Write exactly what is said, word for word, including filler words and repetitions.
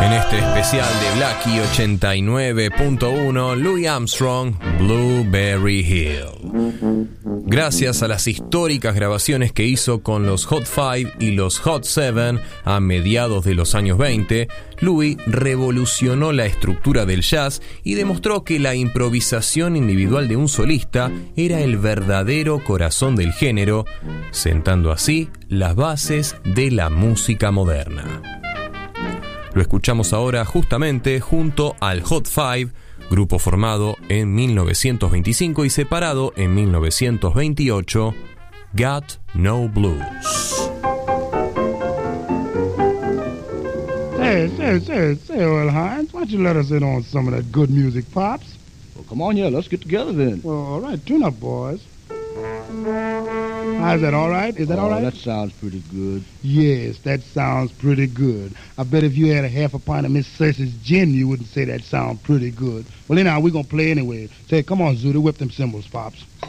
En este especial de Blackie ochenta y nueve punto uno, Louis Armstrong, Blueberry Hill. Gracias a las históricas grabaciones que hizo con los Hot Five y los Hot Seven a mediados de los años veinte, Louis revolucionó la estructura del jazz y demostró que la improvisación individual de un solista era el verdadero corazón del género, sentando así las bases de la música moderna. Lo escuchamos ahora justamente junto al Hot Five, grupo formado en mil novecientos veinticinco y separado en mil novecientos veintiocho, Got No Blues. Say, say, say, say, Earl Hines, why don't you let us in on some of that good music, Pops? Well, come on, yeah, let's get together then. Well, all right, tune up, boys. Is that all right? Is that oh, all right? That sounds pretty good. Yes, that sounds pretty good. I bet if you had a half a pint of Miss Cersei's gin, you wouldn't say that sound pretty good. Well, anyhow, we're going to play anyway. Say, come on, Zuda, whip them cymbals, Pops.